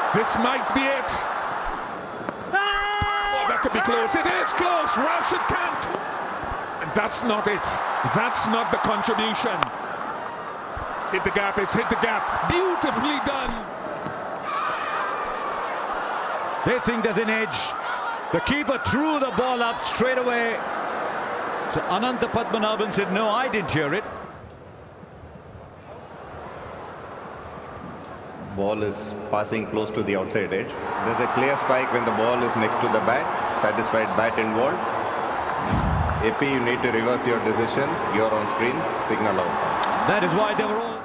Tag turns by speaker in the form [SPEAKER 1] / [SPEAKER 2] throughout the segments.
[SPEAKER 1] This might be it. Oh, that could be close. It is close. Rashid can't. And that's not it. That's not the contribution. Hit the gap. It's hit the gap. Beautifully done.
[SPEAKER 2] They think there's an edge. The keeper threw the ball up straight away. So Ananta Padmanabhan said, no, I didn't hear it.
[SPEAKER 3] Ball is passing close to the outside edge. There's a clear spike when the ball is next to the bat. Satisfied bat involved. AP, you need to reverse your decision. You're on screen. Signal out.
[SPEAKER 2] That is why they were all...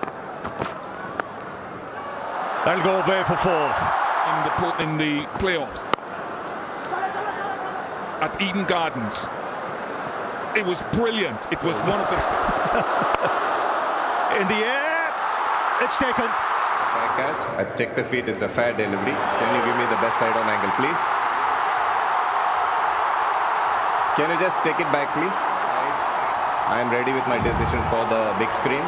[SPEAKER 2] That'll go away for fourth.
[SPEAKER 1] In the playoffs at Eden Gardens. It was brilliant. It was one of the...
[SPEAKER 2] In the air. It's taken.
[SPEAKER 3] Fair catch. I check the feet. It's a fair delivery. Can you give me the best side on angle, please? Can you just take it back, please? I am ready with my decision for the big screen.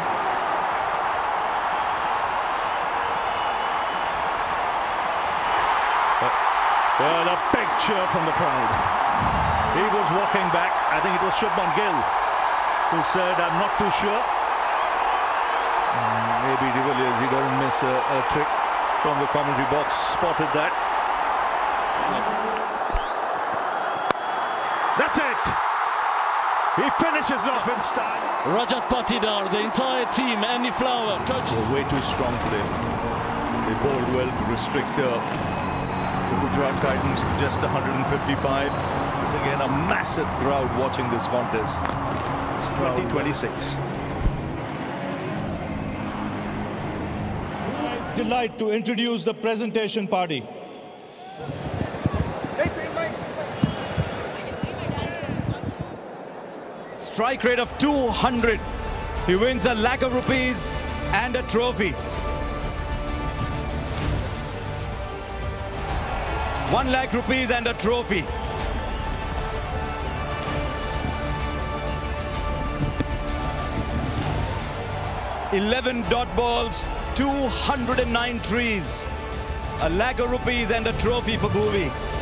[SPEAKER 2] Well, a big cheer from the crowd. He was walking back. I think it was Shubman Gill who said, I'm not too sure. Maybe De Villiers, he doesn't miss a trick from the commentary box. Spotted that. That's it. He finishes off in style.
[SPEAKER 4] Rajat Patidar, the entire team, Andy Flower, coach.
[SPEAKER 2] Was way too strong today. They bowled well to restrict the Gujarat Titans to just 155. It's again a massive crowd watching this contest. It's 2026.
[SPEAKER 5] Delight to introduce the presentation party. Strike rate of 200. He wins a lakh of rupees and a trophy. 1 lakh rupees and a trophy. "11 dot balls, 209 trees. A lakh of rupees and a trophy for Bhuvi.